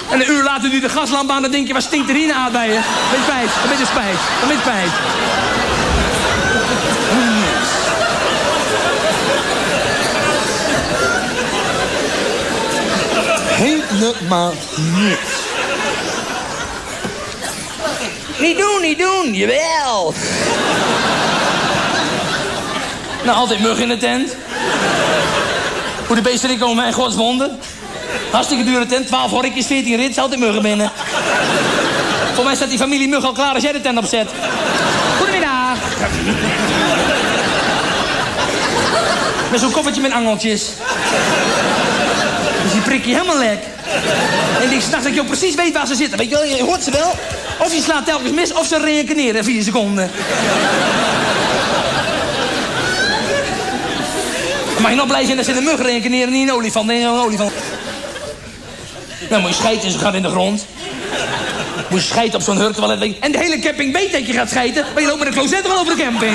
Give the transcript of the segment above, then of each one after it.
En een uur later doe je de gaslamp aan, dan denk je, wat stinkt er hier aan bij je? Met spijt, met de spijt, met spijt. Helemaal niks. Niet doen, jawel. Nou, altijd muggen in de tent. Hoe de beesten erin komen en godswonden. Hartstikke dure tent, 12 horkjes, 14 rits, altijd muggen binnen. Voor mij staat die familie muggen al klaar als jij de tent opzet. Goedemiddag. Met zo'n koffertje met angeltjes. Dus die prik je helemaal lek. En ik s'nachts dat je ook precies weet waar ze zitten. Weet je wel, je hoort ze wel. Of je slaat telkens mis, of ze reïncarneren in 4 seconden. Dan mag je nog blij zijn dat ze in een mug reïncarneren, niet in een olifant. Nee, een olifant. Dan moet je schijten en ze gaat in de grond. Moet je schijten op zo'n hurktoilet. En de hele camping weet dat je gaat schijten, maar je loopt met een closet wel over de camping.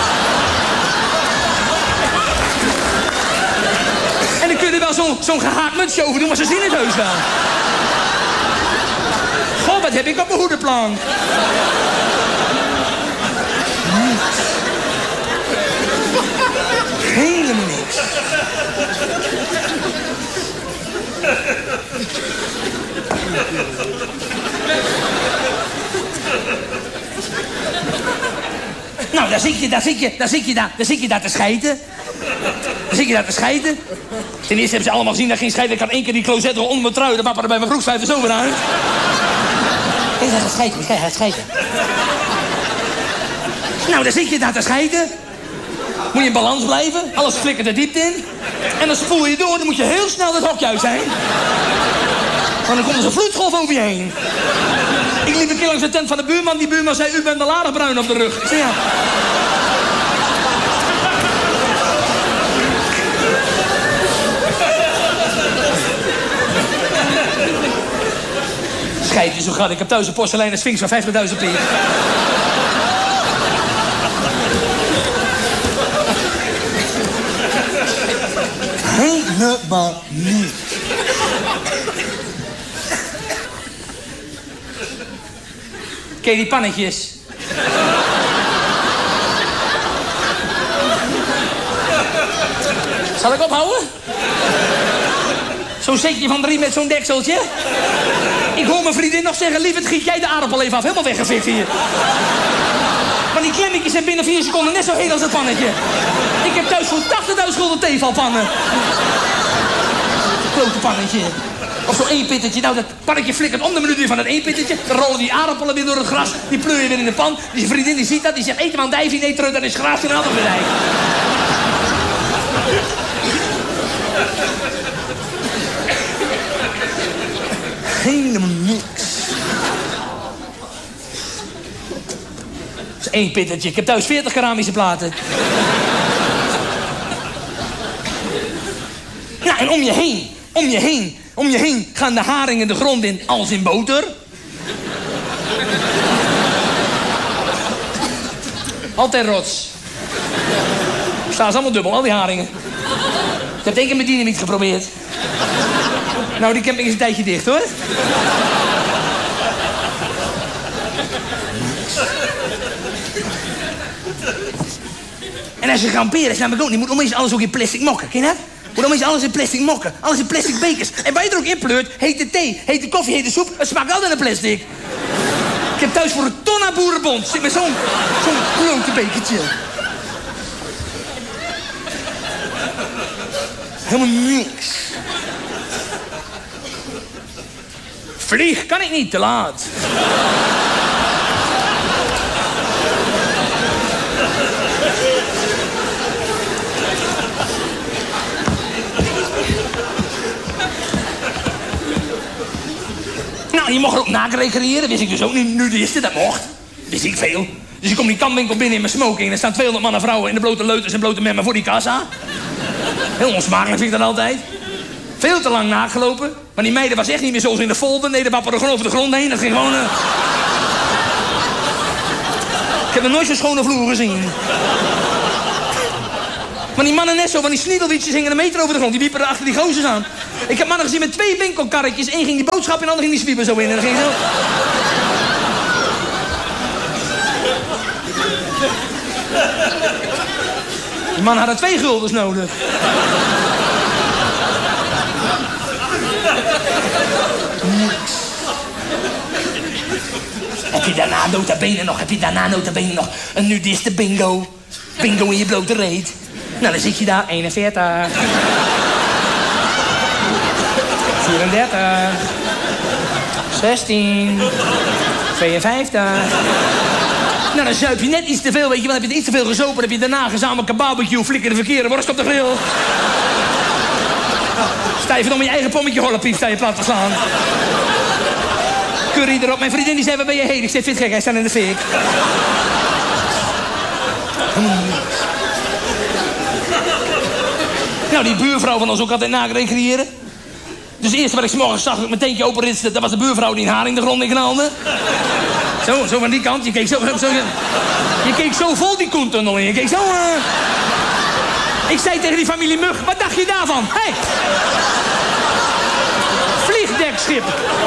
En dan kun je er wel zo'n gehaakt mutsje over doen, maar ze zien het heus wel. Goh, wat heb ik op mijn hoedenplank. Helemaal niks. Nou, daar zit je daar te schijten. Ten eerste hebben ze allemaal gezien dat geen scheiden. Ik had 1 keer die closet onder mijn trui. De papa er bij mijn broek schuift er zo weer uit. Hij gaat scheiden. Nou, daar zit je daar te scheiden. Moet je in balans blijven. Alles flikkert de diepte in. En dan spoel je door. Dan moet je heel snel het hokje uit zijn. Want dan komt er zo'n vloedgolf over je heen. Ik liep een keer langs de tent van de buurman. Die buurman zei, u bent al aardig bruin op de rug. Ik zei, ja. Schijt je zo gaat. Ik heb thuis een porseleinen sphinx van 50.000 pier. Helemaal niet. Ken je die pannetjes? Zal ik ophouden? Zo'n setje van 3 met zo'n dekseltje. Ik hoor mijn vriendin nog zeggen, lieverd, giet jij de aardappel even af. Helemaal weggefikt hier. Maar die klemmetjes zijn binnen 4 seconden net zo heet als dat pannetje. Ik heb thuis voor 80.000 gulden theevalpannen. Grote pannetje. Of zo'n 1 pittetje. Nou, dat pannetje flikkert om de minuut weer van het 1 pittetje. Dan rollen die aardappelen weer door het gras. Die pleur je weer in de pan. Die vriendin die ziet dat. Die zegt, eet maar een dijfie. Nee, terug, dat is gras in een ander bedrijf. Helemaal niks. Dat is 1 pittetje. Ik heb thuis 40 keramische platen. Ja, en om je heen gaan de haringen de grond in als in boter. Altijd rots. Staan ze allemaal dubbel, al die haringen. Ik heb 1 keer met dynamiet geprobeerd. Nou, die camping is een tijdje dicht, hoor. En als je kampeert, snap ik ook niet. Moet opeens alles ook in plastic mokken, ken je dat? Moet opeens alles in plastic mokken. Alles in plastic bekers. En waar je er ook in pleurt, hete thee, hete koffie, hete soep. Het smaakt altijd naar plastic. Ik heb thuis voor een ton aan boerenbond. Zit met zo'n klote bekertje. Helemaal niks. Vlieg kan ik niet, te laat. Nou, je mocht er ook naakt recreëren. Wist ik dus ook niet. Nu de eerste, dat mocht. Wist ik veel. Dus ik kom die kampwinkel binnen in mijn smoking. En er staan 200 mannen vrouwen in de blote leuters en blote memmen voor die kassa. Heel onsmakelijk vind ik dat altijd. Veel te lang nagelopen. Maar die meiden was echt niet meer zoals in de folder. Nee, de wapperen gewoon over de grond heen. Dat ging gewoon... Ik heb nog nooit zo'n schone vloer gezien. Maar die mannen net zo, van die sniedelwietjes hingen een meter over de grond. Die wiepen er achter die gozers aan. Ik heb mannen gezien met 2 winkelkarretjes. Eén ging die boodschap en de ander ging die zwieber zo in. En dan ging zo... Die man hadden 2 guldens nodig. Heb je daarna nota bene nog een nudiste bingo? Bingo in je blote reet. Nou, dan zit je daar 41. 34. 16. 52. Nou, dan zuip je net iets te veel, weet je. Want heb je iets te veel gezopen, heb je daarna gezamenlijk barbecue, flikker de verkeerde worst op de grill. Sta je van je eigen pommetje horlepief, sta je plat te slaan. Curry erop. Mijn vriendin die zei, waar ben je heen? Ik zei, vind het gek, hij staat in de fik. Nou, die buurvrouw van ons ook altijd narecreëren. Dus het eerste wat ik 's morgens zag, dat ik mijn teentje openritste, dat was de buurvrouw die een haring de grond in knalde. Zo van die kant. Je keek zo vol die koentunnel in. Je keek zo... Ik zei tegen die familie Mug, wat dacht je daarvan? Hé! Hey. Vliegdekschip.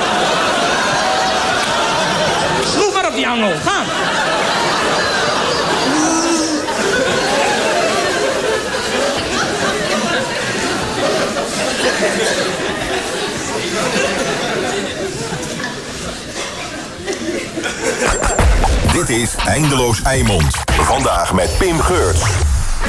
Schroef maar op die angel. Gaan. Dit is Eindeloos Eimond. Vandaag met Pim Geurts.